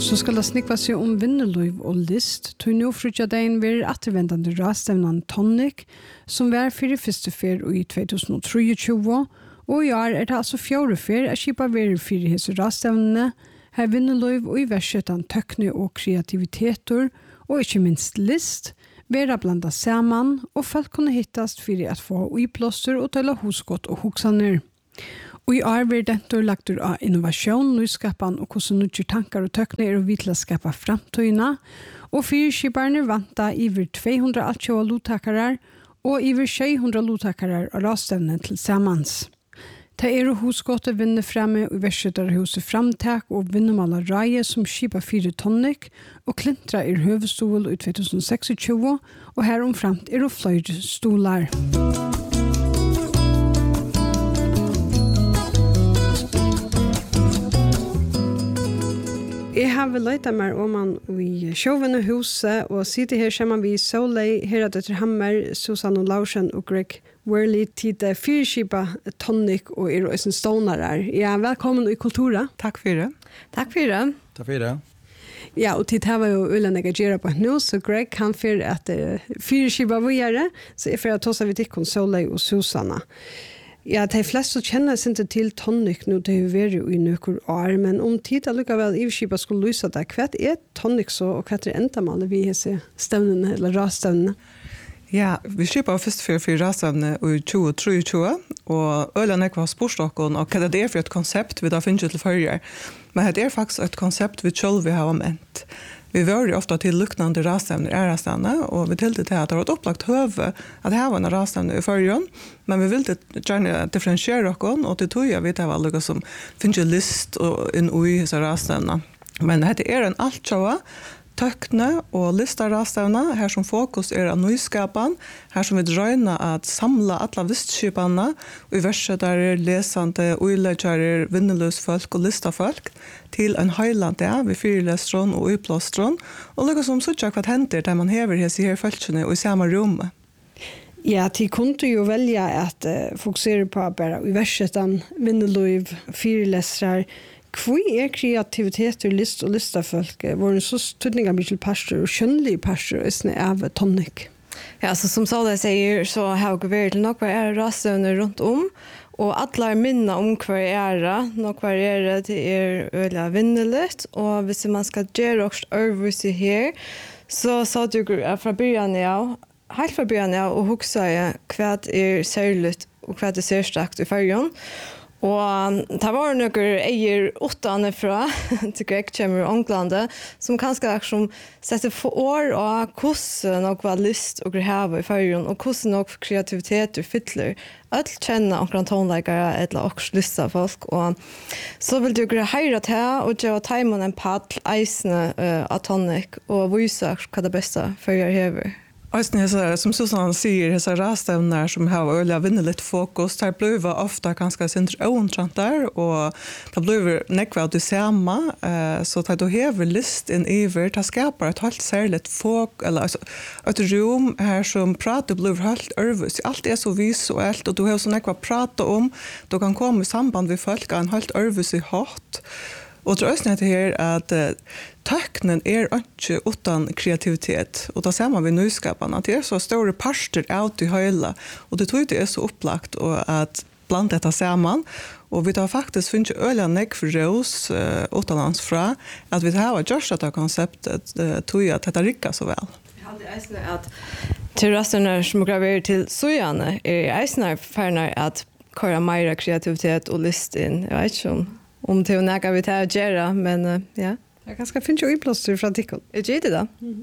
Så skal det snikva seg om vinnerløyv og list, tog nå frutja dagen ved attervendende rastevnan Tonic, som var 41. fer i 2023, og i år det altså 4. fer at skipa ved 4 hese rastevnene, her vinnerløyv og i versetan tøkne og kreativiteter, og ikke minst list, vera blanda saman, og folk kunne hittast for at få uiplåster og tala hosgått og hoksaner. Og i år blir dentur lagt av innovasjon, nyskapan og hvordan nødger tankar og tøkne er å vitla skapa framtøyna, og fyrskiperne vanta iver 200 altjåa lottakarar og iver 600 lottakarar av rastevnen til samans. Det er hosgått vinner fremme og versetar huset framtak og vinnermala raje som skipa 4 Tonic og klintra høvestol i 2026 og her omframt fløyre stolar. Jeg har vel løyta meg om man i sjåvende huset, og sitter her sammen vi Solei, her Døtter Hammer, Susanne Larsen og Greg Worley til det fyrskipa Tonic og Øysen Stonarar. Ja, velkommen i Kultura. Takk for det. Takk for det. Takk for det. Ja, og til det var jo Ulla Negagera på nå, så Greg kan for at fyrskipa vi gjør det, så jeg får ta seg vidt ikke Solei og Susanne. Ja, de fleste kjenner seg ikke til Tonic nå, det har vært i noen år, men om tid allikevel Ivskipa skulle lyse det, hva er Tonic så, og hva er endamålet vi har stevnene, eller rastevnene? Ja, vi skipa først for rastevnene i 2023, og Ølene var sportstokken, og hva det er for et konsept vi da finner til førjer. Men det er faktisk et konsept vi selv vil ha ment. Vi var jo ofta til luknande rastevner og vi tilte til at det var et opplagt høve at det var en rastevner i førjen, men vi ville gjerne differensiere oss, og til tog vi det var noe som finner list og inn i disse rastevner. Men det er en altsjåa, tøkne og lista rastevner, her som fokus er av nyskapen, her som vi drøyner at samla alle vistskipene, og i verset der er lesende, uileggjere, vinnerløsfolk og listafolk, til en høyland ved fyrlestron og uiplåstron, og lukka som suttja hva henter der man hever hese her følelsene og i samme rommet. Ja, de kunne jo velge at fokusere på bare i versetan, vinnerløyv, fyrlestrar. Hvor er kreativitet og list og listafolk? Var det så tydninga mye til pastor og skjønnlige pastor av Tonic? Ja, så som Solei sier, så har vi vært til nok hver rastevner rundt og alle minner om hver nok hver det øyelig vinnerligt, og hvis man skal gjøre også øvelse her, så sa du fra begynnelsen helt fra begynnelsen og huksa hva særlig og hva særstakt i fargen. Og det var noen eier 8 fra til Greg kommer i Ånglande, som kanskje som setter for år og hvordan noe var lyst og grehave i fargen, og hvordan noe kreativitet og fytler. Alt kjenner omkring tonleggere eller også lyst av folk. Og så vil du greie til og gjøre timen en paddel eisende av Tonic og vise hva det beste fører hever. Som Susanne sier, disse rastevner som har øyelig vinner litt fokus, der blir ofte ganske syndromt der, og det blir nekva av det samme, så det du hever lyst inn iver, det skaper et helt særlig eller et rom her som prater blir helt øvelse. Alt er så visuelt, og du har så nekva prate om, du kan komme i samband med folk av en helt øvelse hatt. Og det er også her at tøknen er ikke uten kreativitet, og da ser man ved nyskapene at det er så store parster ut i høyla, og det tror jeg det er så opplagt at blant dette sammen, og vi har faktisk funnet øyelig nekk for oss utenlands fra, at vi har gjort dette konseptet, tror jeg at dette rikker så vel. Jeg hadde eisende at til rastene som graverer til sojane, eisende ferner at kører mer kreativitet og lyst inn. Jeg vet ikke om det er noe vi tar å gjøre, men ja. Jeg kanskje finner jo uiplåster fra tikkene. Jeg gjør det da.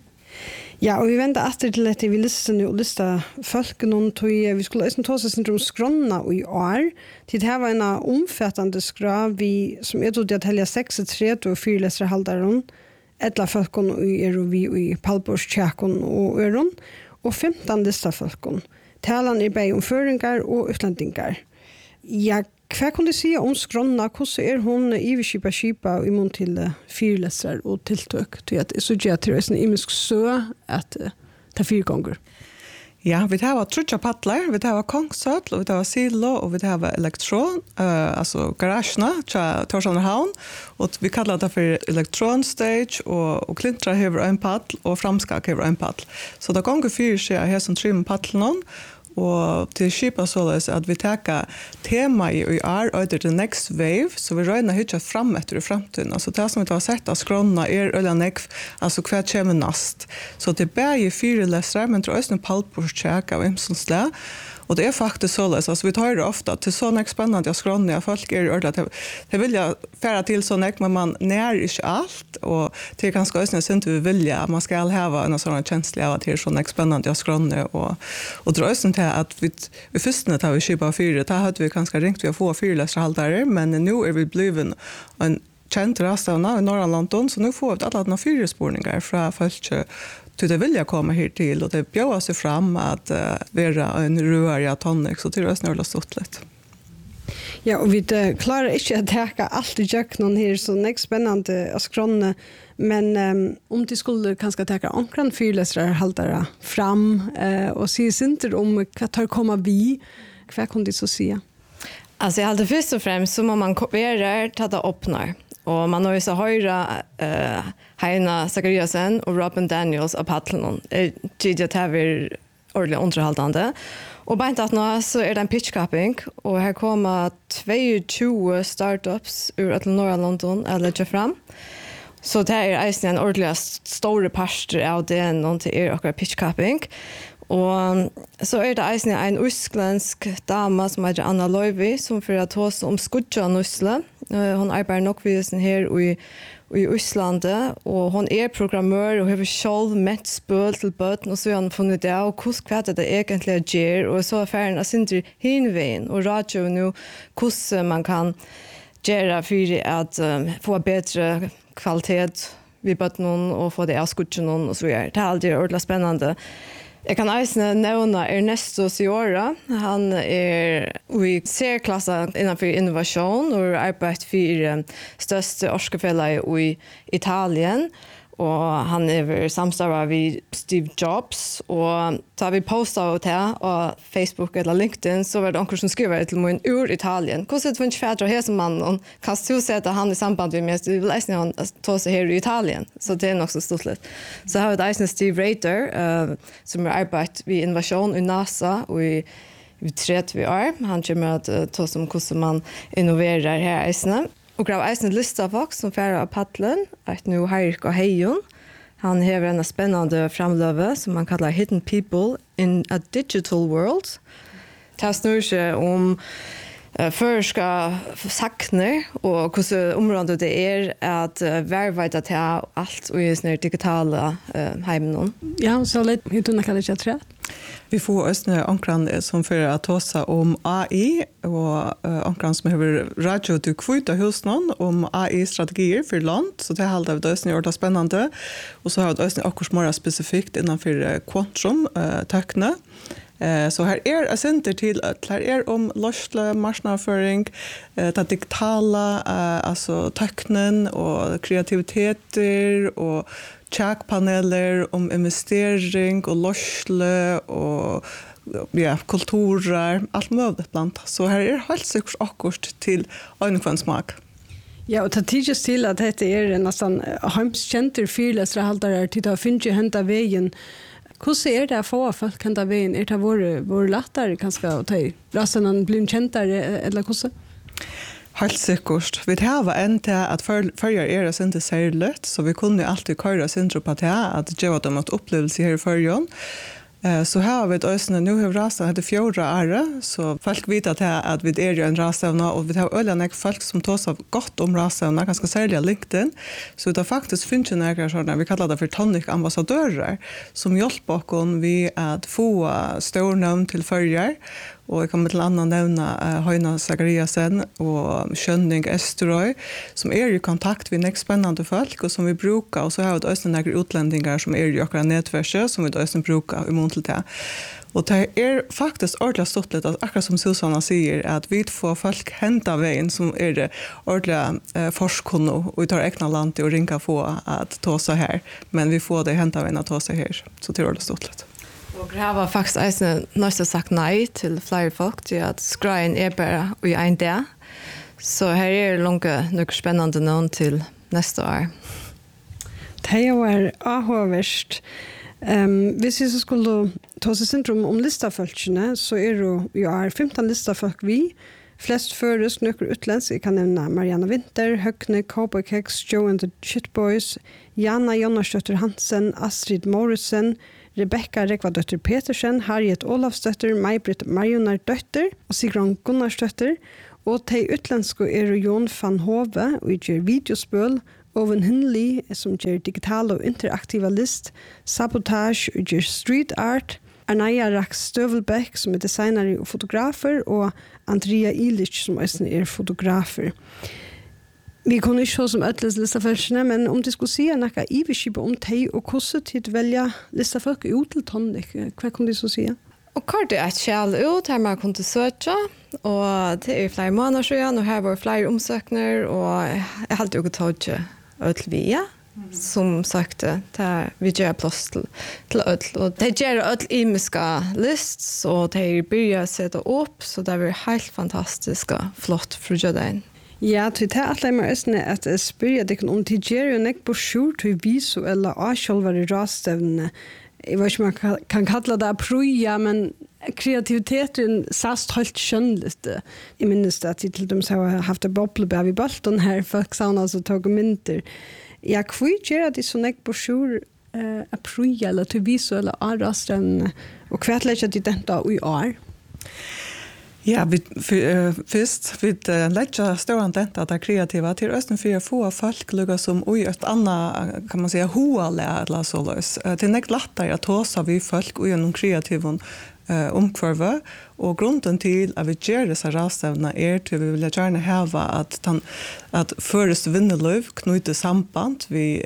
Ja, og vi venter etter til at vi lister og lister folk noen tog. Vi skulle også ta oss om skrona i år. Til det var en omfattende skra som er til å telle 36 og 4 lesere halvdaren. Etla folkene er vi i Palbors, Tjekon og Øron. Og 15 lister folkene. Talan er bare om føringer og utlendingar. Ja, hva kan du si om skrona? Hvordan hun iverskipa i mån til fyrlesere og tiltøk? Så gjør jeg til en imisk sø at det er 4 ganger. Ja, vi har trutja paddlar, vi har kongsötl, och vi har silo, och vi har elektron, alltså garagerna, Torshavner havn, och vi kallar det för elektronstage, och Klintra har en paddel, och Framskak har en paddel. Så det går fyra sig här som trim paddlen, og til skipa således at vi teker tema i under the next wave, så vi røyner hitja fram etter i framtiden. Altså det som vi har sett av skrona øyla nekv, altså hva kommer nast. Så det er bare 4 lesere, men det er også en pallbordstjek av Imsonsle. Och det är faktiskt så alltså vi tar det ofta till såna spännande jag skrånna folk är ordlat det vill jag färra till såna men man när inte allt och det är ganska ösnä synd vi vill man ska ha en sån känsla av att det är såna spännande jag skrånna och drösen till att vi förstne tar vi skipa 4 där hade vi ganska ringt vi får 4 läsarhållare men nu är vi bliven en känd rastavna i norra London så nu får vi alla 4 spårningar från folk så det vill jag komma här till och det bjöd sig fram att vara en rörig tonic så det är snarare stort lite. Ja, och vi klarar inte att täcka allt i köknen här så det är spännande att skrona men om det skulle kanske täcka omkring fyrläsare haltare fram och se inte om vad tar komma vi vad kan du så säga? Alltså jag hade först och främst så må man kopiera ta det öppnar. Och man har ju så höra Heina Zachariasen och Robin Daniels av Paddlen. Gidja täver ordentligt underhållande. Och bara inte att nu så är det en pitchcapping och här kommer 22 startups ur norra London eller lägga fram. Så det är alltså en ordentlig stor parster av det någon till er och pitchcapping. Och så är det alltså en utländsk dama som heter Anna Loivi som för att ta sig om skudja Nusle. Hon arbetar nog vid sin här i Islandet och hon är programmör och har själv mätt spel till böten och så har hon funnit det och hur det egentligen ger och så affären är inte hinvägen och radio nu hur man kan göra för att få bättre kvalitet vid böten och få det av skudja och så vidare. Det är alltid ordentligt spännande. Jag kan också nämna Ernesto Ciora. Han är i C-klassen innanför innovation och arbetar för största årskefellet i Italien. Och han är samstarvad vid Steve Jobs. Och tar vi postar åt här på Facebook eller LinkedIn så var det någon som skriver till mig ur Italien. Hur ser det finns fäder här som man kan du säga att han i samband med mig vill läsa han ta sig här i Italien. Så det är nog så stort lätt. Så har vi där Steve Rader som har arbetat vid innovation i NASA och i 30 år. Han kommer att ta som hur man innoverar här i Island. Och grav eisen lista folk som färra av Paddlen, att nu Heirik och Heijon. Han har en spännande framlöve som man kallar Hidden People in a Digital World. Det snurrar sig om förska sakner och hur området det är att verkligen ta allt och i såna digitala hemmen. Ja, så lite hur du kan det tror. Vi får också ankran som för att tala om AI och ankran som har radio till kvita husnån om AI-strategier för land. Så det håller vi då gjort det spännande. Och så har vi också akkurat mer specifikt innanför quantum tekne. Så här är center till att här är om lösle marknadsföring, det digitala, alltså teknen och kreativiteter och checkpaneler om investering och lösle och ja, kulturer, allt möjligt bland. Så här är helt säkert akkurat till en smak. Ja, och det tidigt till att det är nästan hemskänter fyrläsarhållare till att finna hämta vägen. Hur ser det för folk kan ta vägen? Är det vår lättare kanske att ta rasen blir käntare eller hur? Helt säkert. Vi har en till att följa er inte särskilt så vi kunde alltid köra syndrom på det att ge dem ett upplevelse här i förrjön. Så här har vi ett ösne, nu har rasen heter 4 år, så folk vet att vi är en rastavna och vi har öliga folk som tar sig gott om rastavna, ganska särskilt LinkedIn. Så det faktiskt finns några sådana, vi kallar det för tonic-ambassadörer, som hjälper oss vid att få stor namn till följare. Och jag kommer till annan nämna Heina Zachariasen och Skönning Esterøy som är i kontakt med spännande folk och som vi brukar. Och så har vi också några utländingar som är i våra nätverk som vi också brukar i mån till det. Och det är faktiskt ordentligt stort att akkurat som Susanna säger att vi får folk hämta vägen som är det ordentligt forskning och vi tar egna land och ringa få att ta sig här. Men vi får det hämta vägen att ta sig här. Så det är ordentligt stort. Och jag har faktiskt nästan sagt nej till flera folk till att skrägen är bara i en dag. Så här är det långt något spännande någon till nästa år. Det var avhåverst. Hvis vi skulle ta sig syndrom om listafolkene, så det jo 15 listafolk vi. Flest føres nøkker utlensk. Jeg kan nevne Marianne Winter, Høgne, Cowboy Keks, Joe and the Shitboys, Jana Jonasdøtter Hansen, Astrid Morrison, Rebecca Rekvadøtter Petersen, Harriet Olafsdøtter, May-Britt Marjonar Døtter og Sigrun Gunnarsdøtter. Og de utlenske Jon van Hove, og gjør videospøl, Owen Hinley, som gjør digital og interaktiva list, Sabotage, og gjør street art, Arnaya Rax Støvelbæk, som designer og fotografer, og Andrea Illich, som er fotografer. Vi kunne ikke se som øtles listafølsene, men om de skulle si noe iverskipet om de, og hvordan de velger listafolk ut til Tonic, hva kunne de så si? Och kort är ett käll ut här man kunde söka och det är flera månader sedan och här var flera omsökningar och jag hade ju tagit öll via som sagt där vi gör plats till öll och det gör öll imiska list så det börjar sätta upp så det var helt fantastiska flott för den. Ja, det är alla mer ösne att spyrja det om det gör ju nek på sjur till visuella avskälvare rastövne. Jag vet inte man kan kalla det proja, men kreativiteten sast helt skönligt. Jag minns att till dem så har haft en bobblebär vid Bolton här folk sa alltså tog mynter. Jag kviger det så nek på sjur a proja eller till visuella avskälvare och kvätlägga det detta i år. Ja, först vid lägga stora detta att kreativa till östen för att få folk lugga som oj ett annat kan man säga hoala eller så lös. Det är näkt lättare att tåsa vi folk och genom kreativon omkvarva och grunden till att vi gör dessa rastavna till vi vill gärna häva att först vinnelöv knyta samband vi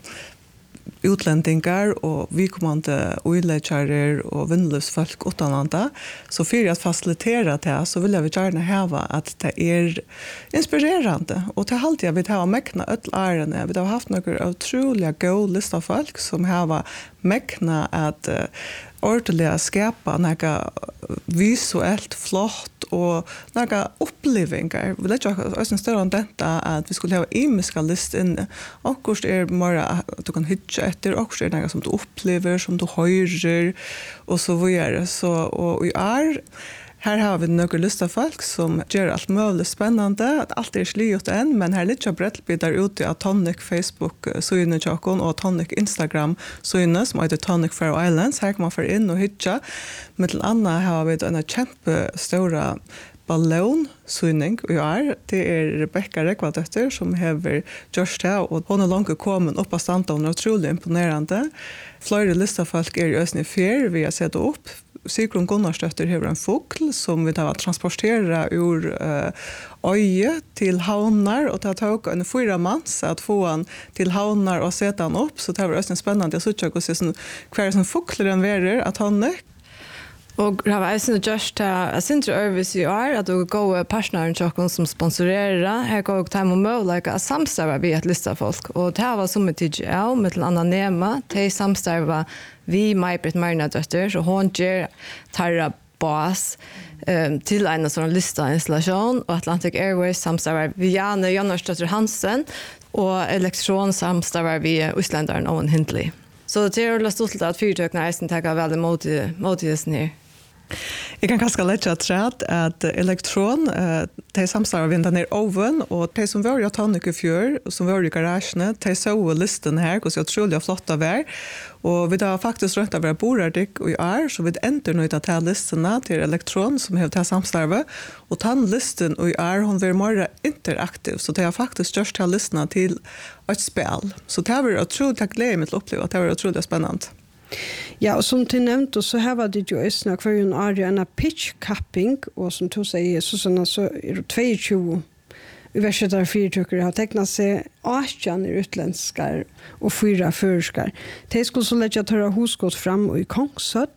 utlänningar och vi kommande oilecharer och vinnlösfolk utanlanda. Så för att facilitera det så vill jag gärna häva att det är inspirerande. Och till allt jag vill ha mäkna öll ärende. Vi har haft några otroliga goda lista folk som har mäkna att ordentligt skapa några visuellt flott och några upplevelser. Vi lägger oss en större om detta att vi skulle ha imiska list inne. Och kurs är bara att du kan hitcha efter och är några som du upplever, som du höjer och så vidare. Så och här har vi några lista folk som gör allt möjligt spännande. Att allt är sliot än, men här lite brettbitar ute av Tonic Facebook syne tjockon och Tonic Instagram syne som heter Tonic Faroe Islands. Här kan man få in och hitcha. Med till andra har vi en kämpestora ballonsyning i år. Det är Rebecca Rekvadøtter som har gjort det och hon är långt kommen upp av stanta och otroligt imponerande. Flera listafolk är i Ösnifjär vi har sett upp. Sigrun Gunnarsdøtter har en fågel som vi har transporterat ur öje till havnar och det har tagit en 4 mans att få han till havnar och sätta han upp så det var också spännande att se hur som fågeln verer att han är. Och det var också just att syns övervis i år att du går partnern som sponsorerar här går och time och möjlighet att samstarva vi ett lista folk och det här var som ett TGL med en annan nema till samstarva vi May-Britt Marjonar Døtter så hon ger tarra bas till en sån lista installation och Atlantic Airways samstarvar vi Jana Jonasdøtter Hansen och Elektron samstarvar vi Islandaren Owen Hinley. Så det är stolt att fyrtökna eisen tackar väldigt motigheten här. Jag kan kanske lägga träd att Elektron de samstarvar vi ner oven och de som var i Tonic i fjör som var i garagen de såg listan här och så otroligt flotta vär och vi har faktiskt rönt av våra borardik och i år så vi ändrar nu att ta listorna till Elektron som har tagit samstarva och listan och i år hon var mer interaktiv så det har faktiskt just ta listorna till ett spel så det var otroligt tacksamt att uppleva att det var otroligt spännande. Ja, och som du nämnt så här var det ju ösna kvar en area pitch capping och som du säger så är det 22 universiteter fyrtökare har tecknat sig 18 utländskar och 4 förskar. De skulle så lägga törra hosgått fram i Kongshöll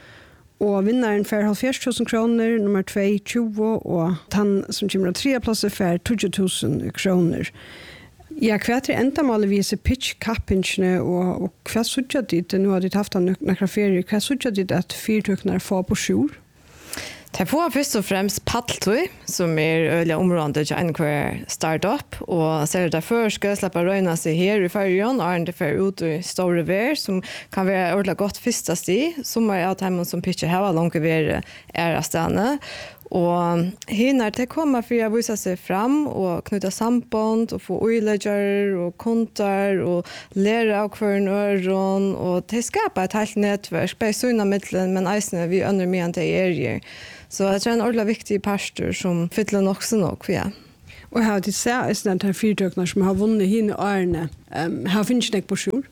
och vinnaren för 70 000 kronor, nummer 2 20 och han som kommer att 3 platser för 20 000 kronor. Ja, hva enda målet viser pitch-kappingene, og hva sørger dit, nå har de haft noen ferier, hva sørger dit at fyrtøkene får på sjur? Det får først og fremst paddletøy, som øyelig område til en hver start-up, og ser det derfor skal jeg slippe røyne seg her i ferien, og det fer ut i store vær, som kan være ordentlig godt første sti, som av dem som pitcher her langt vær av stedene. Og hinner det kommer for å vise seg fram og knytte samband og få øyledger og kontar og lære av hver øren og til å skape et helt nettverk, bare sønne midtelen, men eisene vi under mye enn det gjør. Så jeg tror en ordentlig viktig pastor som fyller nok så nok, ja. Og her til seg er det fyrtøkene som har vunnet henne årene. Her finnes det ikke på sjur?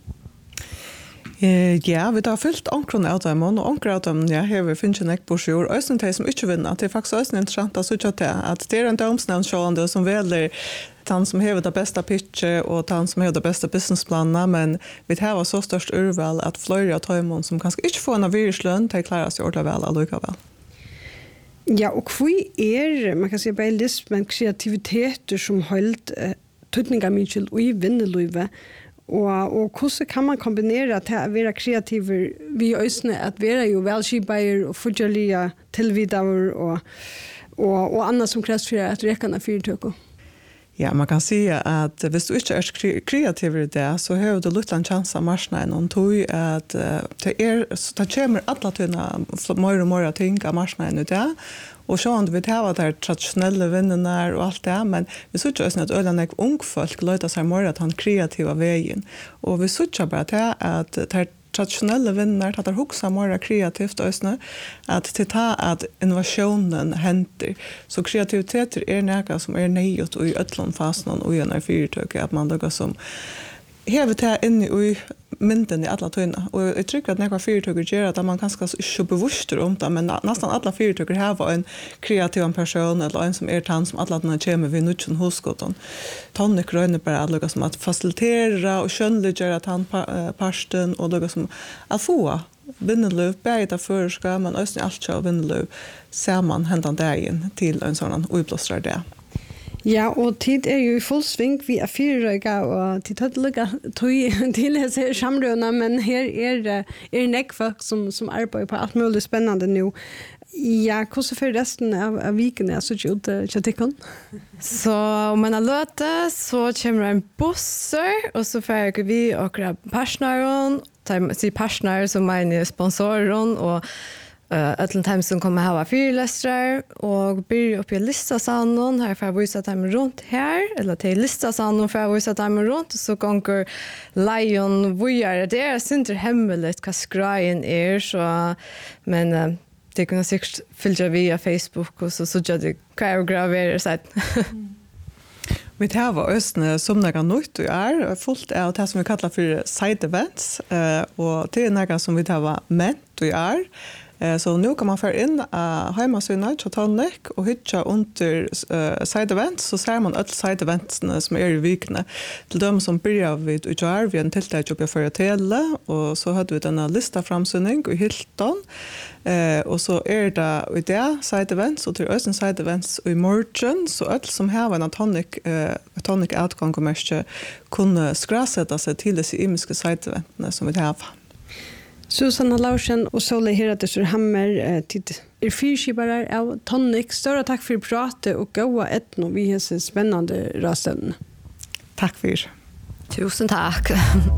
Ja, vi har fyllt omkron av dem, og omkron av dem, ja, her vi finner ikke på sjur. Øysten de som ikke vinner, det er faktisk også interessant at det er en domsnevn sjående som velger han som har det bästa pitchet och han som har det bästa businessplanen, men vi har så störst urval att flöja tajmon som kanske inte får en viruslön till klarar sig ordentligt väl allikevel. Ja, och vi man kan säga bara list men kreativiteter som hållt tydningar mycket i vinnelöve. Och hur kan man kombinera till att vara kreativ vi ösne att vara ju välskibajer och fudjaliga tillvidar och annat som krävs för att räkna fyrtöko. Ja, man kan säga att hvis du inte är kreativ i det så har du lite en chans av marknaden och tog att det kommer alla tyna mer och mer ting av marknaden i det. Och så om vi tar där traditionella vännerna och allt det, men vi såg ju att öarna ung folk låter sig mer att han kreativa vägen. Och vi såg bara att det traditionella vänner att huxa mer kreativt ösna att ta att innovationen händer. Så kreativitet är något som är nöjt och i öllonfasen och i en fyrtök att man då som hevet här inne i mynden i alla tunna. Och jag tycker att några fyrtöker gör att man ganska så bevisst om det, men nästan alla fyrtöker har en kreativ person eller en som tant som alla tunna kommer vid nutchen hoskoton. Tonne gröna bara alla som att facilitera och skönliggöra tandparsten och något som att få vinnelöv, bäta förska, men östen allt så vinnelöv ser man händan dagen till en sån uppblåstra där. Ja, og tid jo i full sving vi fyrrøyga, og tid har lukka til disse samrøvene, men her nek folk som arbeider på alt mulig spennende nå. Ja, hvordan for resten av vikene så ut til Så om man har løte, så kommer en busser, og så får vi akkurat personeren, sier personer som er sponsoren, og Ötlen time som kommer här fyrlästrar och börjar upp i listasanon här för att visa dem runt här eller till listasanon för att visa dem runt så gånger Lion vojar det är inte hemligt vad skrejen så men det kan säkert följa via Facebook och så jag det kan gravera så Vi har östne som några nytt och fullt av det som vi kallar för side events och det är några som vi har med och så nu kan man få in hemmasida till Tonic och hitta under side events så ser man alla side events som är i vikna. Till dem som börjar vid UJR vi en tilltag uppe för tele och så hade vi denna lista framsynning i Hilton. Och så är det i det side events och till östen side events i morgon så allt som har en tonic outcome kommer kunna skräsätta sig till det imiska side events som vi har. Susanna Larsen og Sole Heradesur Hammer tid fyrskipare av Tonic. Stora tack för pratet och goa etno vi har så spännande rastövn. Tack för. Tusen tack.